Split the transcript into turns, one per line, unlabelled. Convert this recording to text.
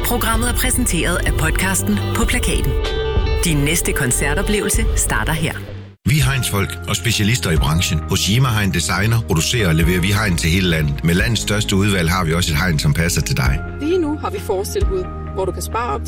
Programmet er præsenteret af podcasten På Plakaten. Din næste koncertoplevelse starter her.
Vi er Heinz-folk og specialister i branchen. Hos Yima Hein Designer producerer og leverer vi hegn til hele landet. Med landets største udvalg har vi også et hegn, som passer til dig.
Lige nu har vi forårstilbud, hvor du kan spare op